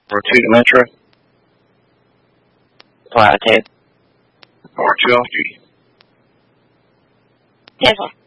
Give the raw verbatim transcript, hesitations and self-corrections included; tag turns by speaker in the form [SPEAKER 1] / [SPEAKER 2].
[SPEAKER 1] Or two to Metro. Flight attendant.
[SPEAKER 2] R two off duty.
[SPEAKER 3] Yes, sir.